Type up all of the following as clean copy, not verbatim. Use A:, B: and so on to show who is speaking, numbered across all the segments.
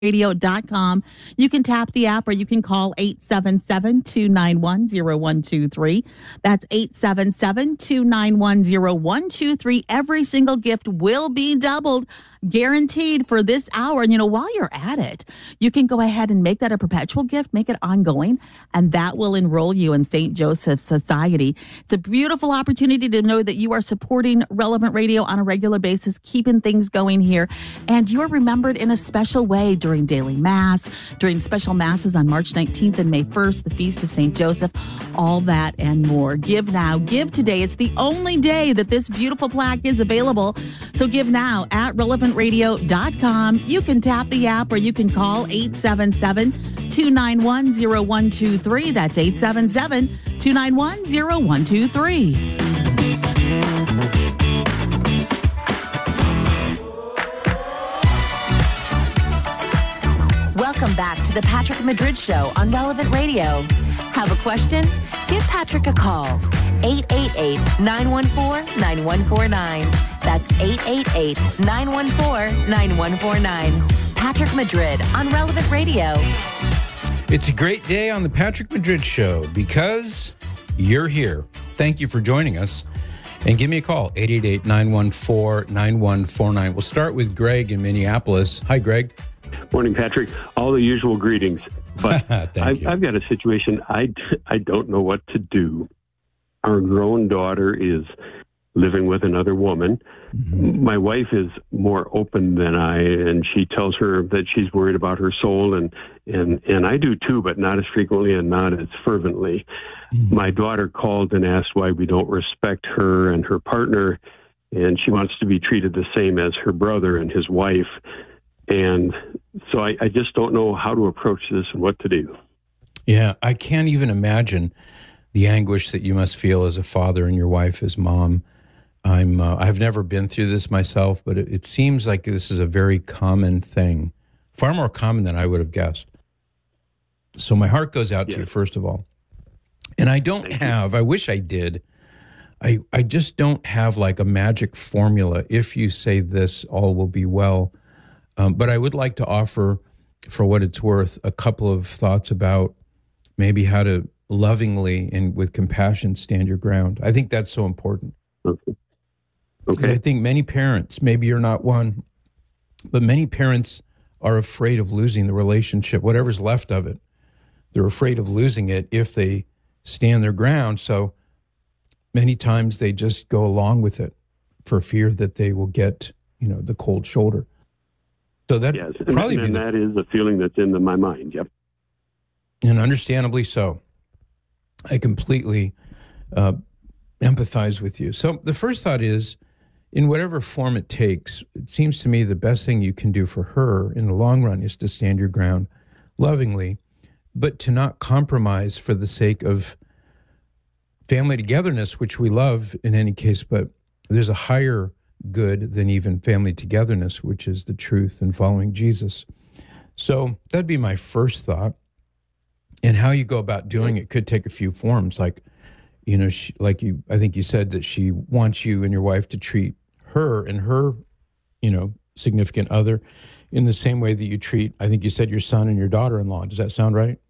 A: radio.com. You can tap the app or you can call 877-291-0123. That's 877-291-0123. Every single gift will be doubled, guaranteed for this hour. And, while you're at it, you can go ahead and make that a perpetual gift, make it ongoing, and that will enroll you in St. Joseph's Society. It's a beautiful opportunity to know that you are supporting Relevant Radio on a regular basis, keeping things going here. And you are remembered in a special way during daily mass, during special masses on March 19th and May 1st, the Feast of St. Joseph, all that and more. Give now, give today. It's the only day that this beautiful plaque is available. So give now at relevantradio.com. You can tap the app or you can call 877-291-0123. That's 877-291-0123. Welcome back to the Patrick Madrid Show on Relevant Radio. Have a question? Give Patrick a call. 888-914-9149. That's 888-914-9149. Patrick Madrid on Relevant Radio.
B: It's a great day on the Patrick Madrid Show because you're here. Thank you for joining us. And give me a call, 888-914-9149. We'll start with Greg in Minneapolis. Hi, Greg.
C: Morning, Patrick. All the usual greetings. But
B: I've
C: got a situation. I don't know what to do. Our grown daughter is living with another woman. Mm-hmm. My wife is more open than I, and she tells her that she's worried about her soul, and I do too, but not as frequently and not as fervently. Mm-hmm. My daughter called and asked why we don't respect her and her partner, and she wants to be treated the same as her brother and his wife. And so I just don't know how to approach this and what to do.
B: Yeah, I can't even imagine the anguish that you must feel as a father and your wife as mom. I've never been through this myself, but it seems like this is a very common thing, far more common than I would have guessed. So my heart goes out to you, first of all. And I wish I did. I just don't have like a magic formula. If you say this, all will be well. But I would like to offer, for what it's worth, a couple of thoughts about maybe how to lovingly and with compassion stand your ground. I think that's so important.
C: Okay.
B: I think many parents, maybe you're not one, but many parents are afraid of losing the relationship, whatever's left of it. They're afraid of losing it if they stand their ground. So many times they just go along with it for fear that they will get, the cold shoulder. So that probably
C: that is a feeling that's in my mind. Yep.
B: And understandably so. I completely empathize with you. So the first thought is, in whatever form it takes, it seems to me the best thing you can do for her in the long run is to stand your ground lovingly, but to not compromise for the sake of family togetherness, which we love in any case, but there's a higher good than even family togetherness, which is the truth and following Jesus. So that'd be my first thought. And how you go about doing it could take a few forms. Like, I think you said that she wants you and your wife to treat her and her, significant other in the same way that you treat, I think you said, your son and your daughter-in-law. Does that sound right?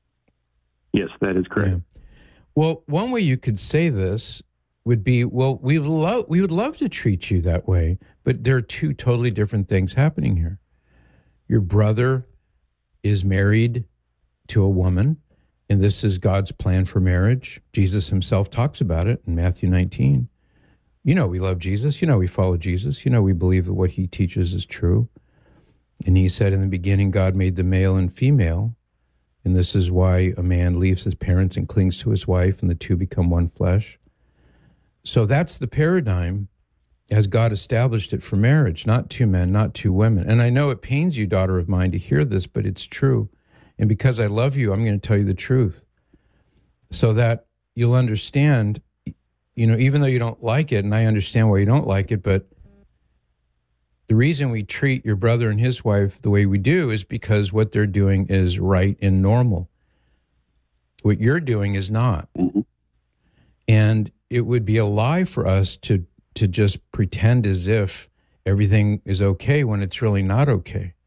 C: Yes, that is correct.
B: Yeah. Well, one way you could say this would be, we would love to treat you that way, but there are two totally different things happening here. Your brother is married to a woman, and this is God's plan for marriage. Jesus himself talks about it in Matthew 19. We love Jesus. We follow Jesus. We believe that what he teaches is true. And he said in the beginning, God made the male and female, and this is why a man leaves his parents and clings to his wife, and the two become one flesh. So that's the paradigm as God established it for marriage, not two men, not two women. And I know it pains you, daughter of mine, to hear this, but it's true. And because I love you, I'm going to tell you the truth so that you'll understand, even though you don't like it, and I understand why you don't like it, but the reason we treat your brother and his wife the way we do is because what they're doing is right and normal. What you're doing is not. Mm-hmm. And it would be a lie for us to just pretend as if everything is okay when it's really not okay.